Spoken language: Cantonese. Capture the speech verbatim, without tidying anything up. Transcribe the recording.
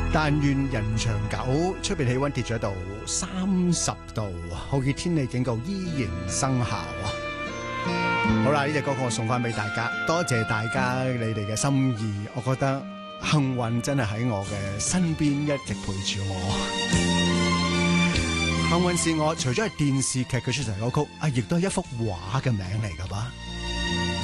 但願人長久，出邊氣溫跌咗到三十度，酷熱天氣警告依然生效啊！好啦，呢隻歌曲我送翻俾大家，多謝大家你哋嘅心意，我覺得幸運真係喺我嘅身邊一直陪住我。幸運是我，除咗係電視劇嘅出場歌曲，啊，亦都係一幅畫嘅名嚟噶吧。